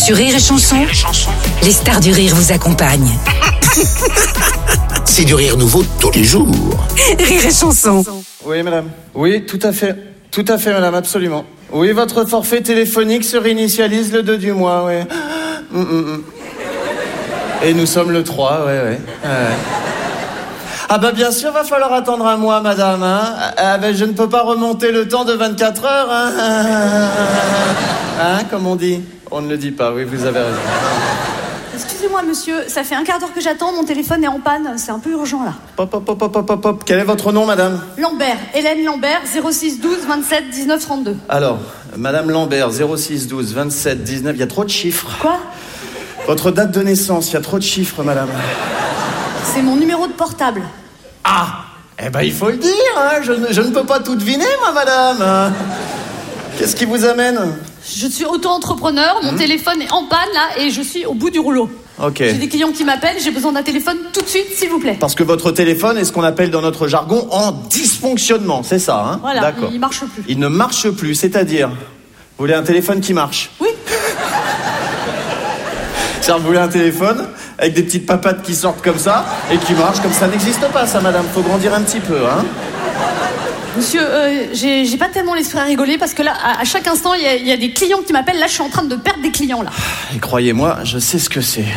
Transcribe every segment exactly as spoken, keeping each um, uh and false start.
Sur Rire et Chanson, les stars du rire vous accompagnent. C'est du rire nouveau tous les jours. Rire et Chanson. Oui, madame. Oui, tout à fait. Tout à fait, madame, absolument. Oui, votre forfait téléphonique se réinitialise le deux du mois, oui. Mm, mm, mm. Et nous sommes le trois, ouais, ouais. ouais. Ah bah bien sûr, va falloir attendre un mois, madame, hein. Ah bah je ne peux pas remonter le temps de vingt-quatre heures, hein. Hein, comme on dit. On ne le dit pas, oui, vous avez raison. Excusez-moi, monsieur, ça fait un quart d'heure que j'attends, mon téléphone est en panne, c'est un peu urgent, là. Pop, pop, pop, pop, pop, pop. Quel est votre nom, madame? Lambert, Hélène Lambert, zéro six douze vingt-sept dix-neuf trente-deux. Alors, madame Lambert, zéro six douze vingt-sept dix-neuf, il y a trop de chiffres. Quoi? Votre date de naissance, il y a trop de chiffres, madame. C'est mon numéro de portable. Ah, eh ben il faut le dire, hein. je, ne, je ne peux pas tout deviner, moi, madame. Qu'est-ce qui vous amène? Je suis auto-entrepreneur, mon mmh. téléphone est en panne, là, et je suis au bout du rouleau. Ok. J'ai des clients qui m'appellent, j'ai besoin d'un téléphone tout de suite, s'il vous plaît. Parce que votre téléphone est ce qu'on appelle dans notre jargon en dysfonctionnement, c'est ça, hein? Voilà, d'accord. Il marche plus. Il ne marche plus, c'est-à-dire? Vous voulez un téléphone qui marche? Oui. C'est-à-dire, vous voulez un téléphone avec des petites papates qui sortent comme ça et qui marchent comme ça n'existe pas, ça, madame. Faut grandir un petit peu, hein? Monsieur, euh, j'ai, j'ai pas tellement l'esprit à rigoler parce que là, à, à chaque instant, il y, y a des clients qui m'appellent. Là, je suis en train de perdre des clients, là. Et croyez-moi, je sais ce que c'est.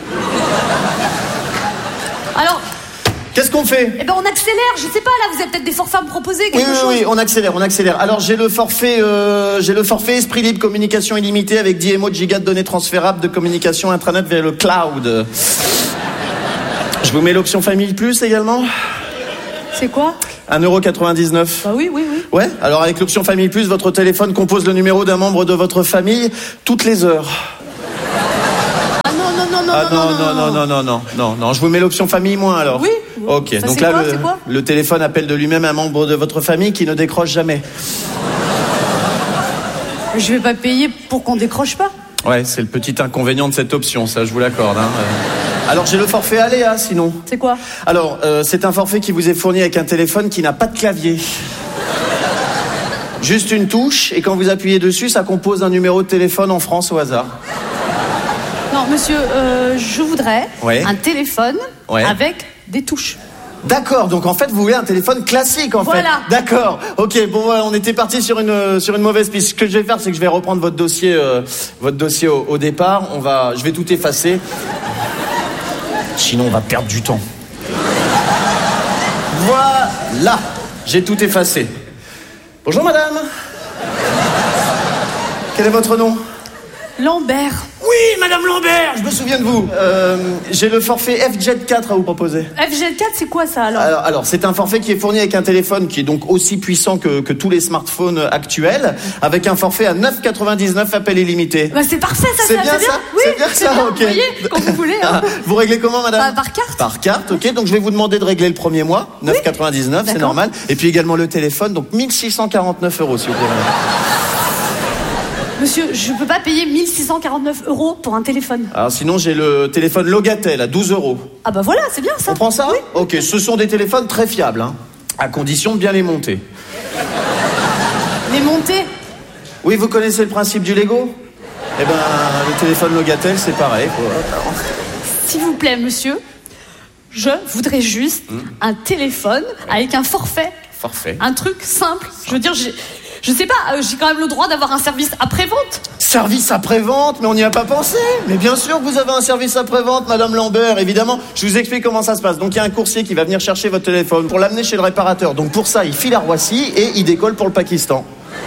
Alors... Qu'est-ce qu'on fait? Eh ben, on accélère, je sais pas, là, vous avez peut-être des forfaits à me proposer, quelque oui, chose. Oui, oui, on accélère, on accélère. Alors, j'ai le forfait, euh, j'ai le forfait Esprit Libre, communication illimitée avec dix émo de gigas de données transférables de communication intranet vers le cloud. Je vous mets l'option Famille Plus également. C'est quoi? un euro quatre-vingt-dix-neuf. Bah oui, oui, oui. Ouais, alors avec l'option Famille Plus, votre téléphone compose le numéro d'un membre de votre famille toutes les heures. Ah non, non, non, non, ah, non, non, non, non, non, non, non, non, non, je vous mets l'option famille moins alors. Oui. Ok, ça, donc c'est là, quoi, le, c'est quoi le téléphone appelle de lui-même un membre de votre famille qui ne décroche jamais. Je vais pas payer pour qu'on décroche pas. Ouais, c'est le petit inconvénient de cette option, ça, je vous l'accorde, hein. Alors, j'ai le forfait Aléa, sinon. C'est quoi? Alors, euh, c'est un forfait qui vous est fourni avec un téléphone qui n'a pas de clavier. Juste une touche, et quand vous appuyez dessus, ça compose un numéro de téléphone en France au hasard. Non, monsieur, euh, je voudrais ouais. un téléphone ouais. avec des touches. D'accord, donc en fait, vous voulez un téléphone classique, en voilà. fait. D'accord, ok, bon, voilà, on était parti sur une, sur une mauvaise piste. Ce que je vais faire, c'est que je vais reprendre votre dossier, euh, votre dossier au, au départ. On va, je vais tout effacer. Sinon, on va perdre du temps. Voilà, j'ai tout effacé. Bonjour, madame. Quel est votre nom? Lambert. Oui, madame Lambert, je me souviens de vous. Euh, j'ai le forfait F Jet quatre à vous proposer. F Jet quatre, c'est quoi ça alors? Alors, alors c'est un forfait qui est fourni avec un téléphone qui est donc aussi puissant que, que tous les smartphones actuels, avec un forfait à neuf euros quatre-vingt-dix-neuf, appel illimité. Bah c'est parfait ça, c'est ça, bien c'est ça. Bien. Oui, c'est bien c'est ça, bien, ok. Vous voyez, quand vous voulez. Hein. Vous réglez comment, madame? Bah, par carte. Par carte, ok. Donc je vais vous demander de régler le premier mois, neuf euros quatre-vingt-dix-neuf, oui, c'est normal. Et puis également le téléphone, donc mille six cent quarante-neuf euros, s'il vous plaît, madame. Monsieur, je peux pas payer mille six cent quarante-neuf euros pour un téléphone. Alors sinon, j'ai le téléphone Logatel à douze euros. Ah bah voilà, c'est bien ça. On prend ça? Oui. Ok, ce sont des téléphones très fiables, hein, à condition de bien les monter. Les monter? Oui, vous connaissez le principe du Lego? Eh ben, le téléphone Logatel, c'est pareil, quoi. S'il vous plaît, monsieur, je voudrais juste mmh. un téléphone avec un forfait. Forfait. Un truc simple. Je veux dire, j'ai... Je sais pas, euh, j'ai quand même le droit d'avoir un service après-vente. Service après-vente? Mais on n'y a pas pensé. Mais bien sûr que vous avez un service après-vente, madame Lambert, évidemment. Je vous explique comment ça se passe. Donc il y a un coursier qui va venir chercher votre téléphone pour l'amener chez le réparateur. Donc pour ça, il file à Roissy et il décolle pour le Pakistan.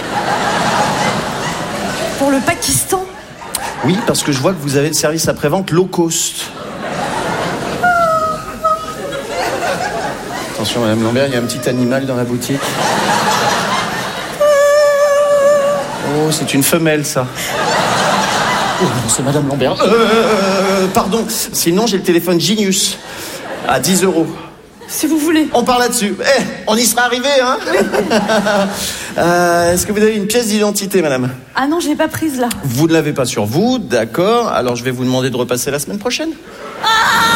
Pour le Pakistan? Oui, parce que je vois que vous avez le service après-vente low cost. Attention, madame Lambert, il y a un petit animal dans la boutique. Oh, c'est une femelle, ça. Oh non, c'est madame Lambert. Euh, euh, pardon. Sinon, j'ai le téléphone Genius à dix euros. Si vous voulez. On part là-dessus. Eh, on y sera arrivé, hein. euh, Est-ce que vous avez une pièce d'identité, madame? Ah non, je l'ai pas prise, là. Vous ne l'avez pas sur vous, d'accord. Alors, je vais vous demander de repasser la semaine prochaine. Ah